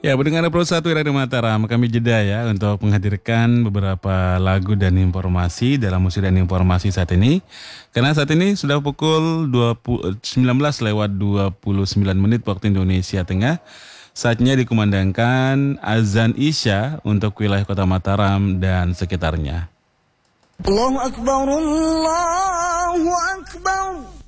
Ya, pendengar Pro 1 Radio Mataram, kami jeda ya untuk menghadirkan beberapa lagu dan informasi dalam musik dan informasi saat ini. Karena saat ini sudah pukul 19 lewat 29 menit waktu Indonesia Tengah. Saatnya dikumandangkan azan Isya untuk wilayah Kota Mataram dan sekitarnya. Allahu Akbar, Allahu Akbar.